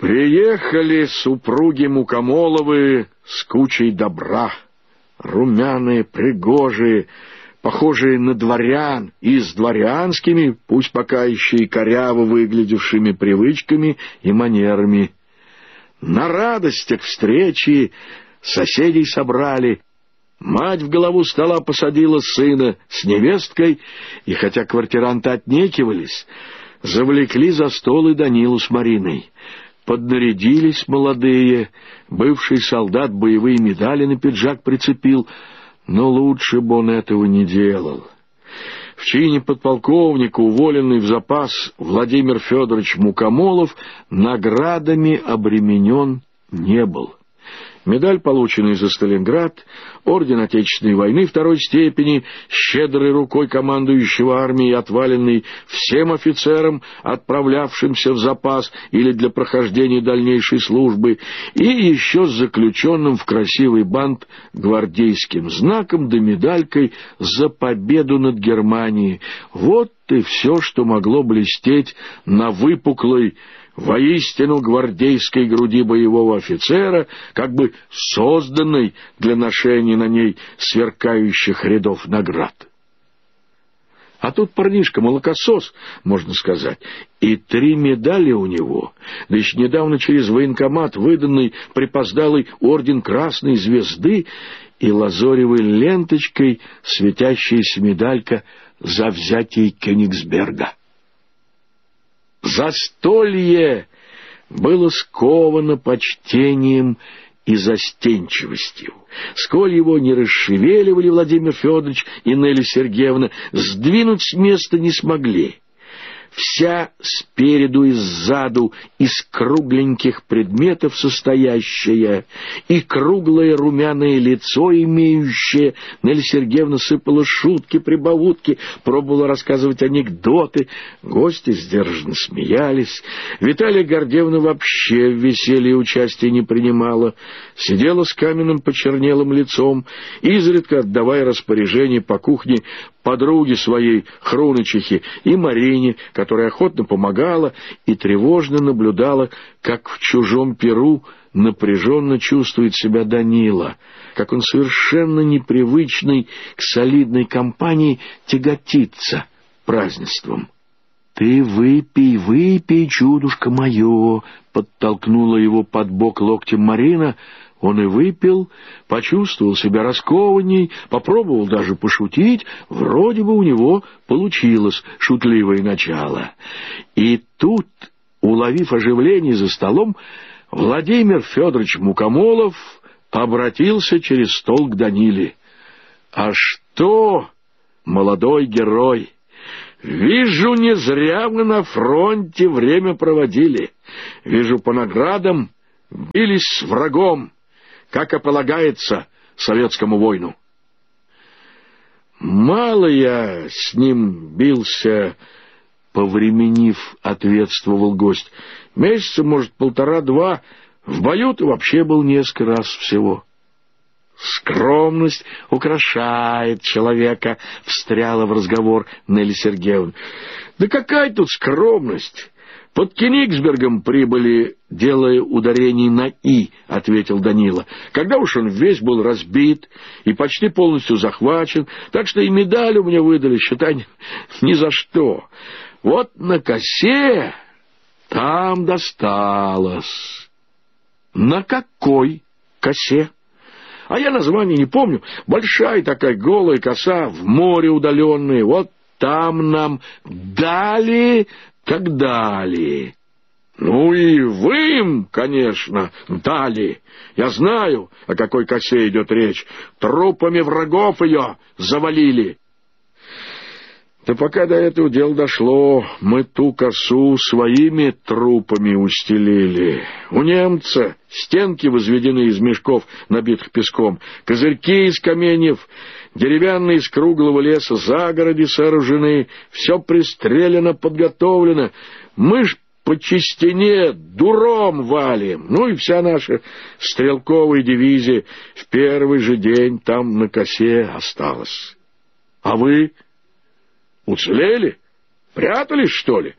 Приехали супруги Мукомоловы с кучей добра, румяные, пригожие, похожие на дворян и с дворянскими, пусть пока еще и коряво выглядевшими привычками и манерами. На радостях встречи соседей собрали. Мать в голову стола посадила сына с невесткой, и хотя квартиранты отнекивались, завлекли за стол и Данилу с Мариной. Поднарядились молодые, бывший солдат боевые медали на пиджак прицепил, но лучше бы он этого не делал. В чине подполковника, уволенный в запас, Владимир Федорович Мукомолов наградами обременен не был. Медаль, полученная за Сталинград, орден Отечественной войны второй степени, щедрой рукой командующего армией, отваленный всем офицерам, отправлявшимся в запас или для прохождения дальнейшей службы, и еще с заключенным в красивый бант гвардейским знаком да медалькой за победу над Германией. Вот и все, что могло блестеть на выпуклой, воистину гвардейской груди боевого офицера, как бы созданной для ношения на ней сверкающих рядов наград. А тут парнишка молокосос, можно сказать, и 3 медали у него, да еще недавно через военкомат выданный припоздалый орден Красной Звезды и лазоревой ленточкой светящаяся медалька за взятие Кёнигсберга. Застолье было сковано почтением и застенчивостью. Сколь его не расшевеливали Владимир Федорович и Нелли Сергеевна, сдвинуть с места не смогли. Вся спереду и сзаду из кругленьких предметов состоящая и круглое румяное лицо имеющее, Нелли Сергеевна сыпала шутки, прибаутки, пробовала рассказывать анекдоты, гости сдержанно смеялись. Виталия Гордеевна вообще в веселье участия не принимала, сидела с каменным почернелым лицом, изредка отдавая распоряжение по кухне подруге своей Хруначихе и Марине, которая охотно помогала и тревожно наблюдала, как в чужом перу напряженно чувствует себя Данила, как он совершенно непривычный к солидной компании тяготится празднеством. «Ты выпей, выпей, чудушка мое!» — подтолкнула его под бок локтем Марина. Он и выпил, почувствовал себя раскованней, попробовал даже пошутить, вроде бы у него получилось шутливое начало. И тут, уловив оживление за столом, Владимир Федорович Мукомолов обратился через стол к Даниле. «А что, молодой герой, вижу, не зря вы на фронте время проводили. Вижу, по наградам бились с врагом, как и полагается советскому воину». «Мало я с ним бился», — повременив, ответствовал гость. «Месяца, может, 1,5-2. В бою-то вообще был несколько раз всего». «Скромность украшает человека», — встряла в разговор Нелли Сергеевна. «Да какая тут скромность? Под Кёнигсбергом прибыли, делая ударение на «и», — ответил Данила. «Когда уж он весь был разбит и почти полностью захвачен, так что и медаль у меня выдали, считай, ни за что. Вот на косе там досталось». «На какой косе?» «А я название не помню. Большая такая голая коса, в море удаленная. Вот там нам дали, как дали». «Ну и вы им, конечно, дали. Я знаю, о какой косе идет речь. Трупами врагов ее завалили». «Да пока до этого дела дошло, мы ту косу своими трупами устелили. У немца стенки возведены из мешков, набитых песком, козырьки из каменьев, деревянные из круглого леса загороди сооружены, все пристрелено, подготовлено. Мы ж по частине дуром валим. Ну и вся наша стрелковая дивизия в первый же день там на косе осталась. А вы уцелели? Прятались, что ли?»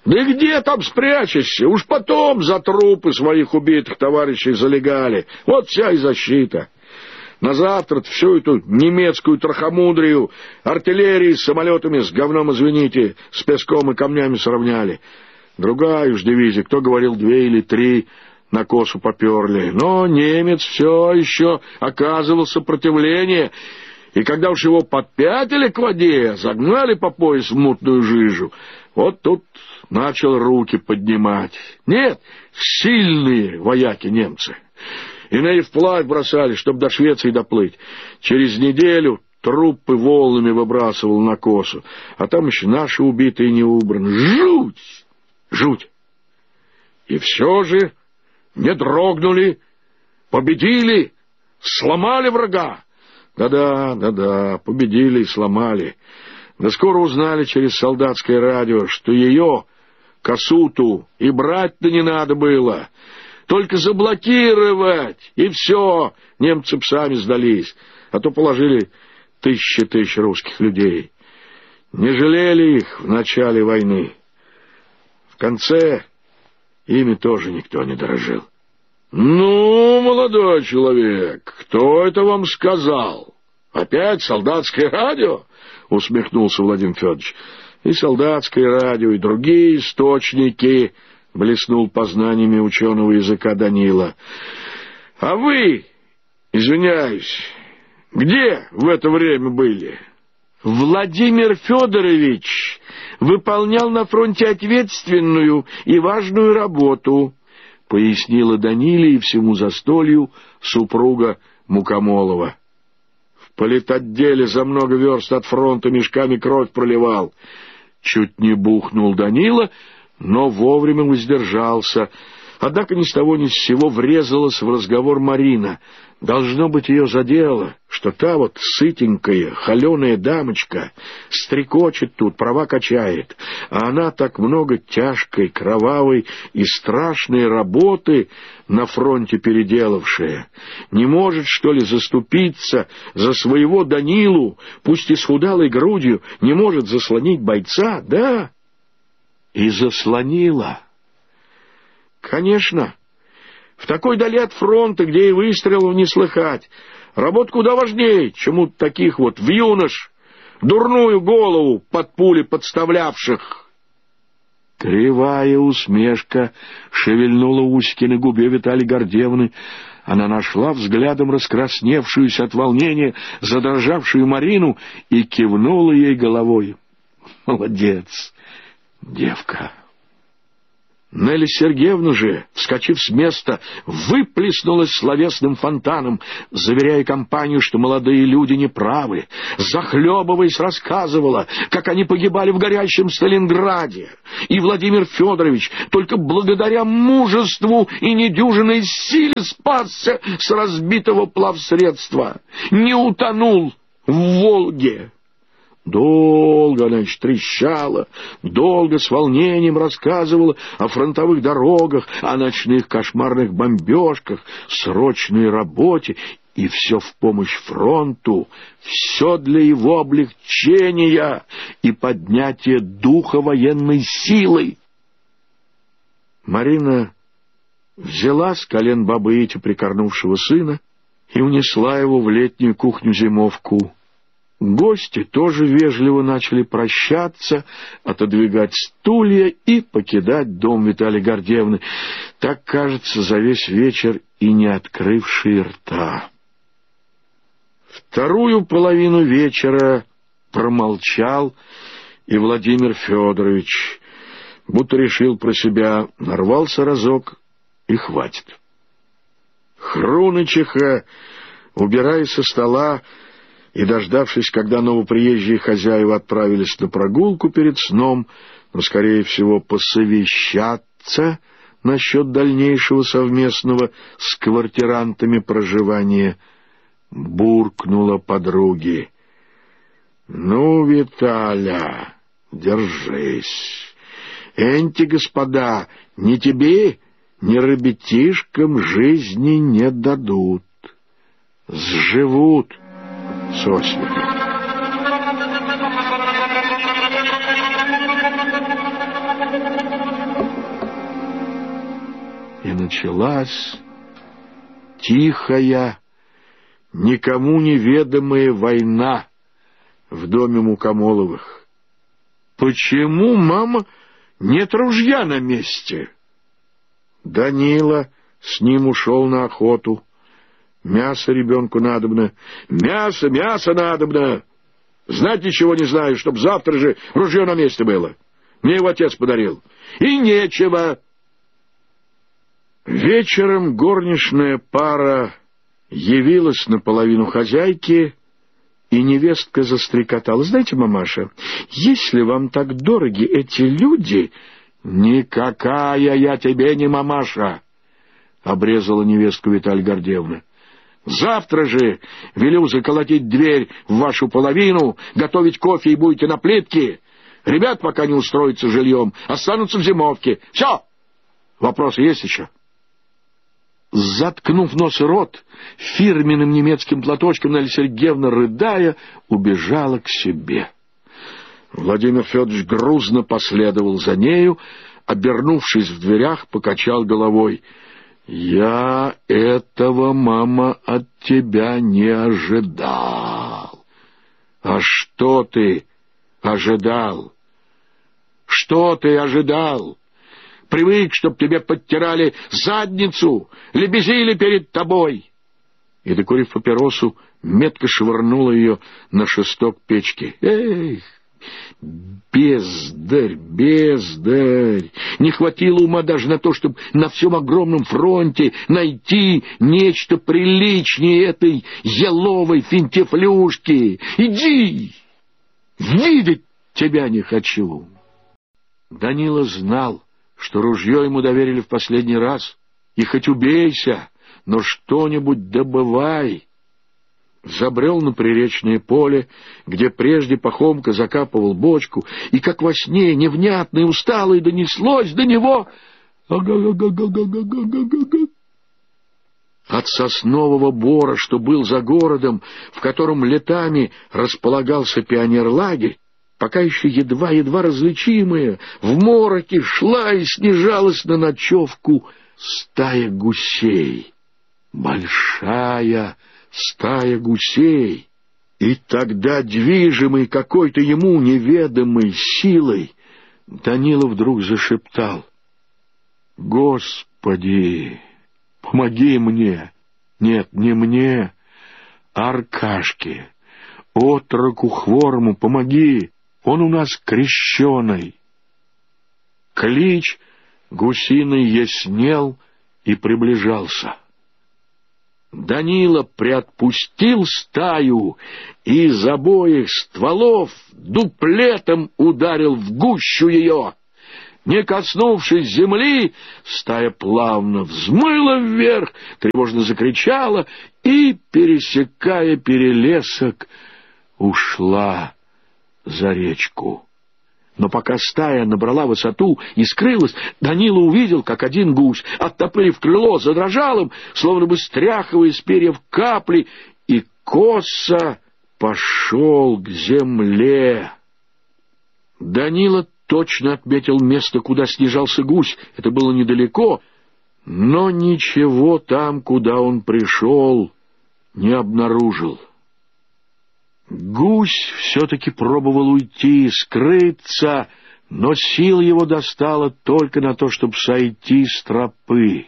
Да и где там спрячешься? Уж потом за трупы своих убитых товарищей залегали. Вот вся и защита. На завтра всю эту немецкую трахомудрию артиллерии с самолетами, с говном, извините, с песком и камнями сравняли. Другая уж дивизия, кто говорил, 2 или 3 на косу поперли. Но немец все еще оказывал сопротивление, и когда уж его подпятили к воде, загнали по пояс в мутную жижу, вот тут начал руки поднимать. Нет, сильные вояки немцы. Иные вплавь бросали, чтобы до Швеции доплыть. Через неделю трупы волнами выбрасывал на косу, а там еще наши убитые не убраны. Жуть! Жуть! И все же не дрогнули, победили, сломали врага. Да-да, победили и сломали. Да скоро узнали через солдатское радио, что ее, косу-ту, и брать-то не надо было. Только заблокировать, и все, немцы б сами сдались, а то положили тысячи русских людей. Не жалели их в начале войны. В конце ими тоже никто не дорожил. «Ну, молодой человек, кто это вам сказал? Опять солдатское радио?» — усмехнулся Владимир Федорович. «И солдатское радио, и другие источники», — блеснул познаниями ученого языка Данила. «А вы, извиняюсь, где в это время были?» «Владимир Федорович выполнял на фронте ответственную и важную работу», — пояснила Даниле и всему застолью супруга Мукомолова. «В политотделе за много верст от фронта мешками кровь проливал». Чуть не бухнул Данила, но вовремя воздержался. Однако ни с того ни с сего врезалась в разговор Марина. Должно быть, ее задело, что та вот сытенькая, холеная дамочка стрекочет тут, права качает, а она так много тяжкой, кровавой и страшной работы на фронте переделавшая. Не может, что ли, заступиться за своего Данилу, пусть и с худалой грудью, не может заслонить бойца, да? И заслонила. Конечно. В такой дали от фронта, где и выстрелов не слыхать. Работа куда важнее, чем у таких вот вьюнош, дурную голову под пули подставлявших. Кривая усмешка шевельнула усики на губе Виталии Гордеевны. Она нашла взглядом раскрасневшуюся от волнения, задрожавшую Марину и кивнула ей головой. «Молодец, девка!» Нелли Сергеевна же, вскочив с места, выплеснулась словесным фонтаном, заверяя компанию, что молодые люди неправы, захлебываясь, рассказывала, как они погибали в горящем Сталинграде, и Владимир Федорович только благодаря мужеству и недюжинной силе спасся с разбитого плавсредства, не утонул в Волге. Долго она трещала, долго с волнением рассказывала о фронтовых дорогах, о ночных кошмарных бомбежках, срочной работе, и все в помощь фронту, все для его облегчения и поднятия духа военной силой. Марина взяла с колен бабы Ити прикорнувшего сына и унесла его в летнюю кухню-зимовку. Гости тоже вежливо начали прощаться, отодвигать стулья и покидать дом Виталии Гордеевны, так, кажется, за весь вечер и не открывшие рта. Вторую половину вечера промолчал и Владимир Федорович, будто решил про себя, нарвался разок и хватит. Хрунычиха, убирая со стола, и, дождавшись, когда новоприезжие хозяева отправились на прогулку перед сном, но, скорее всего, посовещаться насчет дальнейшего совместного с квартирантами проживания, буркнула подруге: «Ну, Виталя, держись. Энти, господа, ни тебе, ни ребятишкам жизни не дадут. Сживут сосвету». И началась тихая, никому неведомая война в доме Мукомоловых. Почему, мама, нет ружья на месте? Данила с ним ушел на охоту. Мясо ребенку надобно. Мясо надобно. Знать ничего не знаю, чтоб завтра же ружье на месте было. Мне его отец подарил. И нечего. Вечером горничная пара явилась наполовину хозяйки, и невестка застрекотала. Знаете, мамаша, если вам так дороги эти люди... Никакая я тебе не мамаша, обрезала невестку Виталия Гордеевна. Завтра же велю заколотить дверь в вашу половину, готовить кофе и будете на плитке. Ребят пока не устроятся жильем, останутся в зимовке. Все! Вопросы есть еще? Заткнув нос и рот, фирменным немецким платочком Наля Сергеевна, рыдая, убежала к себе. Владимир Федорович грузно последовал за нею, обернувшись в дверях, покачал головой. «Я этого, мама, от тебя не ожидал». «А что ты ожидал? Что ты ожидал? Привык, чтоб тебе подтирали задницу, лебезили перед тобой». И, докурив папиросу, метко швырнула ее на шесток печки. «Эх! Бездарь! Не хватило ума даже на то, чтобы на всем огромном фронте найти нечто приличнее этой еловой финтифлюшки. Иди! Видеть тебя не хочу!» Данила знал, что ружье ему доверили в последний раз, и хоть убейся, но что-нибудь добывай. Забрел на приречное поле, где прежде Пахомка закапывал бочку, и, как во сне, невнятно и устало, донеслось до него от соснового бора, что был за городом, в котором летами располагался пионерлагерь, пока еще едва-едва различимая, в мороке шла и снижалась на ночевку стая гусей. Большая стая гусей. И тогда, движимый какой-то ему неведомой силой, Данила вдруг зашептал: «Господи, помоги мне! Нет, не мне, а Аркашке, отроку хворому, помоги! Он у нас крещеный!» Клич гусиный яснел и приближался. Данила приотпустил стаю и из обоих стволов дуплетом ударил в гущу ее. Не коснувшись земли, стая плавно взмыла вверх, тревожно закричала и, пересекая перелесок, ушла за речку. Но пока стая набрала высоту и скрылась, Данила увидел, как один гусь, оттопырив крыло, задрожал им, словно бы стряхивая с перьев капли, и косо пошел к земле. Данила точно отметил место, куда снижался гусь. Это было недалеко, но ничего там, куда он пришел, не обнаружил. Гусь все-таки пробовал уйти, скрыться, но сил его достало только на то, чтобы сойти с тропы.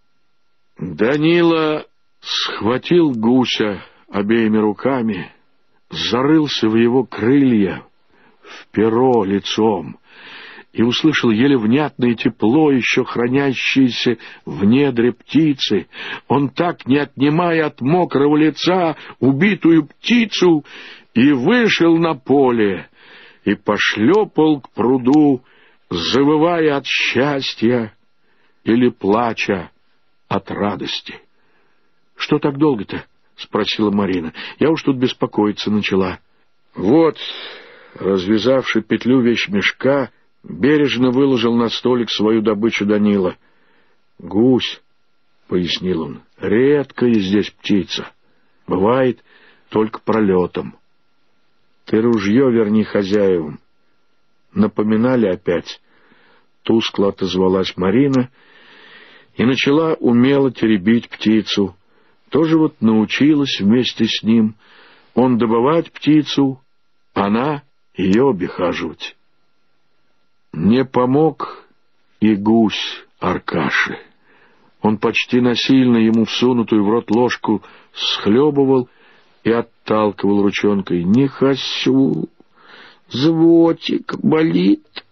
Данила схватил гуся обеими руками, зарылся в его крылья, в перо лицом, и услышал еле внятное тепло, еще хранящееся в недре птицы. Он так, не отнимая от мокрого лица убитую птицу, и вышел на поле, и пошлепал к пруду, завывая от счастья или плача от радости. — Что так долго-то? — спросила Марина. — Я уж тут беспокоиться начала. Вот, развязавши петлю вещмешка, бережно выложил на столик свою добычу Данила. — Гусь, — пояснил он, — редкая здесь птица. Бывает только пролетом. Ты ружье верни хозяевам. Напоминали опять. Тускло отозвалась Марина и начала умело теребить птицу. Тоже вот научилась вместе с ним. Он добывать птицу, она ее обихаживать. Не помог и гусь Аркаше. Он почти насильно ему всунутую в рот ложку схлебывал и отталкивал ручонкой. «Не хочу, животик болит».